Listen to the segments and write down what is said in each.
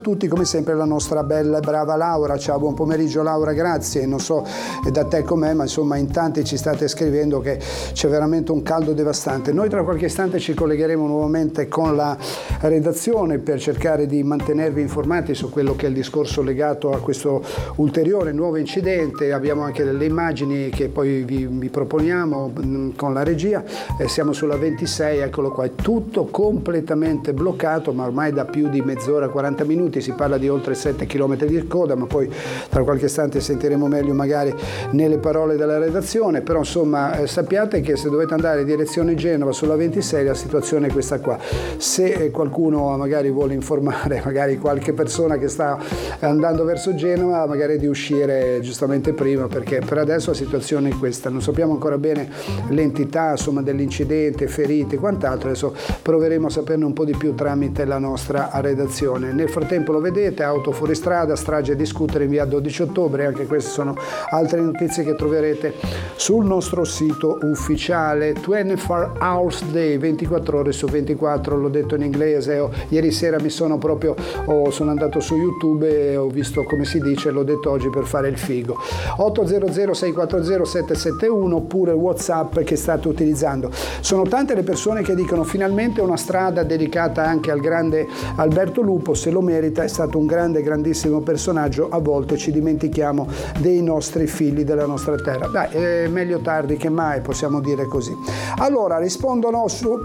Tutti, come sempre, la nostra bella e brava Laura. Ciao, buon pomeriggio Laura, grazie. Non so da te com'è, ma insomma in tanti ci state scrivendo che c'è veramente un caldo devastante. Noi tra qualche istante ci collegheremo nuovamente con la redazione per cercare di mantenervi informati su quello che è il discorso legato a questo ulteriore nuovo incidente. Abbiamo anche delle immagini che poi vi proponiamo con la regia. Siamo sulla 26, eccolo qua, è tutto completamente bloccato, ma ormai da più di mezz'ora, 40 minuti. Si parla di oltre 7 km di coda, ma poi tra qualche istante sentiremo meglio magari nelle parole della redazione. Però insomma sappiate che se dovete andare in direzione Genova sulla 26 la situazione è questa qua. Se qualcuno magari vuole informare magari qualche persona che sta andando verso Genova, magari di uscire giustamente prima, perché per adesso la situazione è questa. Non sappiamo ancora bene l'entità insomma dell'incidente, feriti e quant'altro. Adesso proveremo a saperne un po' di più tramite la nostra redazione. Nel frattempo lo vedete, auto fuori strada, strage di scooter in via 12 ottobre, anche queste sono altre notizie che troverete sul nostro sito ufficiale. 24 Hours Day, 24 ore su 24, l'ho detto in inglese. Ieri sera sono andato su YouTube e ho visto come si dice, l'ho detto oggi per fare il figo. 800 640 771 oppure WhatsApp che state utilizzando. Sono tante le persone che dicono finalmente una strada dedicata anche al grande Alberto Lupo, se lo merita, è stato un grandissimo personaggio. A volte ci dimentichiamo dei nostri figli, della nostra terra. Dai, è meglio tardi che mai, possiamo dire così. Allora rispondono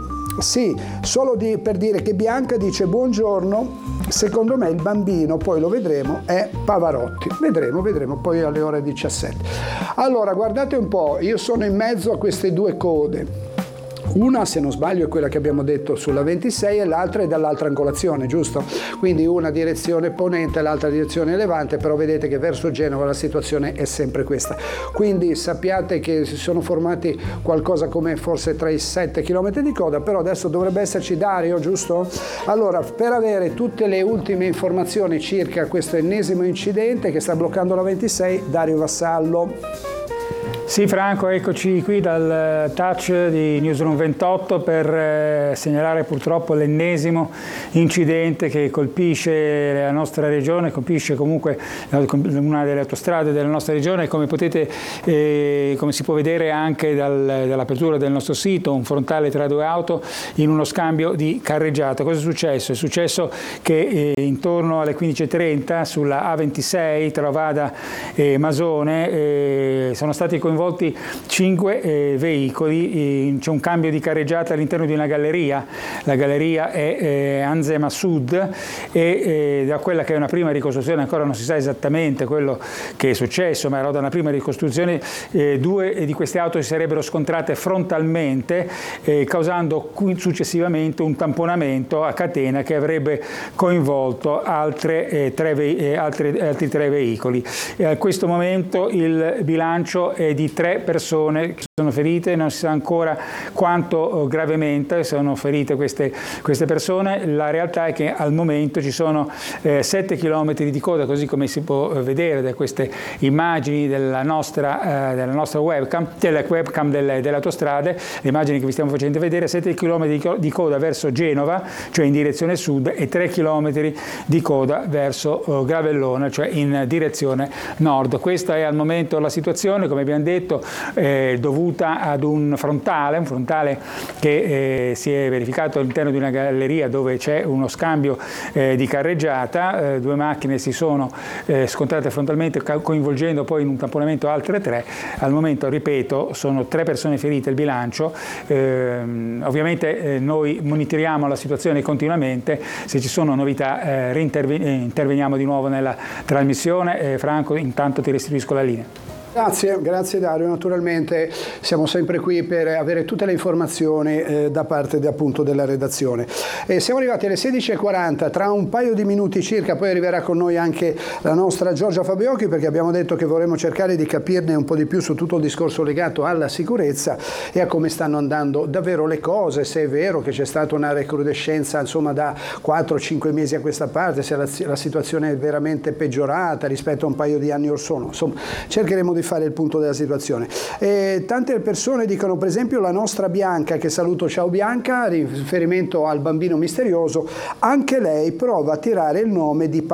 per dire che Bianca dice buongiorno, secondo me il bambino, poi lo vedremo, è Pavarotti. Vedremo poi alle ore 17. Allora guardate un po', io sono in mezzo a queste due code. Una, se non sbaglio, è quella che abbiamo detto sulla 26 e l'altra è dall'altra angolazione, giusto? Quindi una direzione ponente e l'altra direzione levante, però vedete che verso Genova la situazione è sempre questa. Quindi sappiate che si sono formati qualcosa come forse tra i 7 km di coda, però adesso dovrebbe esserci Dario, giusto? Allora, per avere tutte le ultime informazioni circa questo ennesimo incidente che sta bloccando la 26, Dario Vassallo. Sì Franco, eccoci qui dal touch di Newsroom 28 per segnalare purtroppo l'ennesimo incidente che colpisce la nostra regione, colpisce comunque una delle autostrade della nostra regione. Come come si può vedere anche dall'apertura del nostro sito, un frontale tra due auto in uno scambio di carreggiata. Cosa è successo? È successo che intorno alle 15:30 sulla A26 tra Vada e Masone sono stati coinvolti 5 veicoli. C'è un cambio di carreggiata all'interno di una galleria. La galleria è Anzema Sud e da quella che è una prima ricostruzione ancora non si sa esattamente quello che è successo, ma era da una prima ricostruzione 2 di queste auto si sarebbero scontrate frontalmente causando successivamente un tamponamento a catena che avrebbe coinvolto altri 3 veicoli. A questo momento il bilancio è di 3 persone che sono ferite, non si sa ancora quanto gravemente sono ferite queste persone. La realtà è che al momento ci sono 7 km di coda, così come si può vedere da queste immagini della nostra webcam, delle autostrade, le immagini che vi stiamo facendo vedere, 7 km di coda verso Genova, cioè in direzione sud, e 3 km di coda verso Gravellona, cioè in direzione nord. Questa è al momento la situazione, come abbiamo detto, dovuta ad un frontale che si è verificato all'interno di una galleria dove c'è uno scambio di carreggiata. 2 macchine si sono scontrate frontalmente, coinvolgendo poi in un tamponamento altre 3. Al momento, ripeto, sono 3 persone ferite il bilancio. Ovviamente noi monitoriamo la situazione continuamente, se ci sono novità interveniamo di nuovo nella trasmissione. Franco, intanto ti restituisco la linea. Grazie Dario, naturalmente siamo sempre qui per avere tutte le informazioni da parte appunto della redazione. Siamo arrivati alle 16:40, tra un paio di minuti circa poi arriverà con noi anche la nostra Giorgia Fabbiocchi, perché abbiamo detto che vorremmo cercare di capirne un po' di più su tutto il discorso legato alla sicurezza e a come stanno andando davvero le cose, se è vero che c'è stata una recrudescenza insomma da 4-5 mesi a questa parte, se la situazione è veramente peggiorata rispetto a un paio di anni or sono. Insomma, cercheremo di fare il punto della situazione. Tante persone dicono, per esempio la nostra Bianca, che saluto, ciao Bianca, riferimento al bambino misterioso, anche lei prova a tirare il nome di